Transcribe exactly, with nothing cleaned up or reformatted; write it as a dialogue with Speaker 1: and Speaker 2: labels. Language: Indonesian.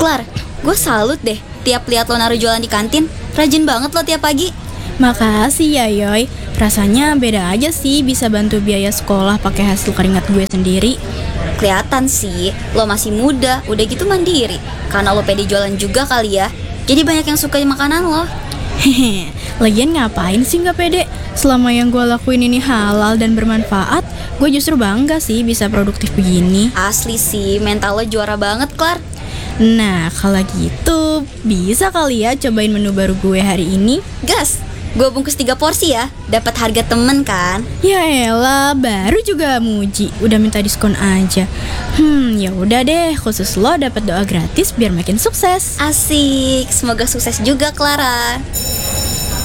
Speaker 1: Klar, gue salut deh tiap lihat lo naruh jualan di kantin. Rajin banget lo tiap pagi.
Speaker 2: Makasih ya Yoy. Rasanya beda aja sih bisa bantu biaya sekolah pakai hasil keringat gue sendiri.
Speaker 1: Kelihatan sih, lo masih muda, udah gitu mandiri. Karena lo pede jualan juga kali ya. Jadi banyak yang suka makanan lo.
Speaker 2: Hehe, lagian ngapain sih nggak pede? Selama yang gue lakuin ini halal dan bermanfaat, gue justru bangga sih bisa produktif begini.
Speaker 1: Asli sih, mental lo juara banget, Klar.
Speaker 2: Nah, kalau gitu bisa kali ya cobain menu baru gue hari ini.
Speaker 1: Gas, gue bungkus tiga porsi ya. Dapat harga temen kan?
Speaker 2: Ya elah, baru juga muji, udah minta diskon aja. Hmm, ya udah deh, khusus lo dapat doa gratis biar makin sukses.
Speaker 1: Asik, semoga sukses juga, Clara.